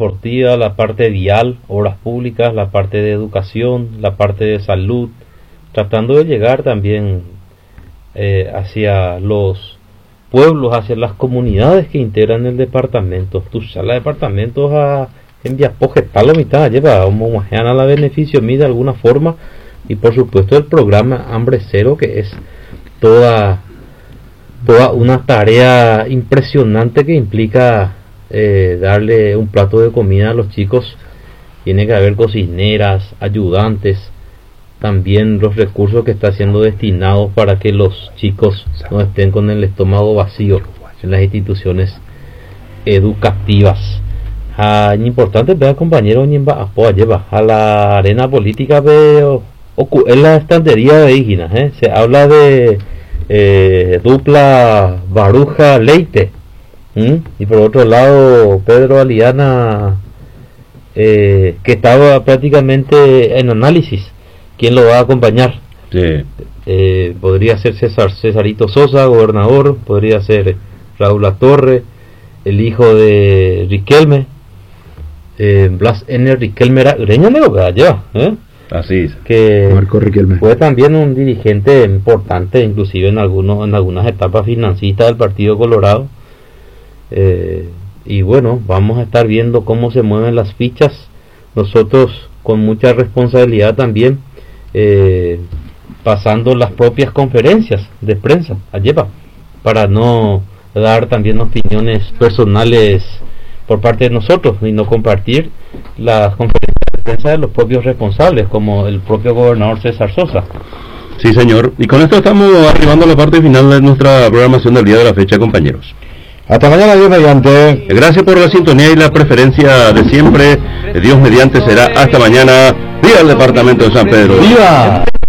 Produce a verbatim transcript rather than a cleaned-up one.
deportiva, la parte vial, obras públicas, la parte de educación, la parte de salud, tratando de llegar también eh, hacia los pueblos, hacia las comunidades que integran el departamento. Tu sala de departamentos a en Viapoje, palo mitad, lleva como a la beneficio mí de alguna forma, y por supuesto el programa Hambre Cero, que es toda toda una tarea impresionante que implica eh, darle un plato de comida a los chicos. Tiene que haber cocineras, ayudantes, también los recursos que están siendo destinados para que los chicos no estén con el estómago vacío en las instituciones educativas. Ah, importante, vea compañero, lleva a la arena política, veo en la estantería de Ígina, ¿eh? Se habla de eh, dupla Baruja Leite, ¿m? Y por otro lado Pedro Aliana, eh, que estaba prácticamente en análisis. ¿Quién lo va a acompañar? Sí. Eh, podría ser César Cesarito Sosa, gobernador, podría ser Raúl Latorre, el hijo de Riquelme, eh, Blas N. Riquelme Ureña, ya, ¿eh? Así es. Que Marco Riquelme fue también un dirigente importante, inclusive en algunos en algunas etapas financistas del Partido Colorado. Eh, y bueno, vamos a estar viendo cómo se mueven las fichas. Nosotros con mucha responsabilidad también, eh, pasando las propias conferencias de prensa allá, para no dar también opiniones personales por parte de nosotros y no compartir las conferencias de prensa de los propios responsables, como el propio gobernador César Sosa. Sí, señor. Y con esto estamos arribando a la parte final de nuestra programación del día de la fecha, compañeros. Hasta mañana, Dios mediante. Gracias por la sintonía y la preferencia de siempre. Dios mediante será hasta mañana. ¡Viva el departamento de San Pedro! ¡Viva!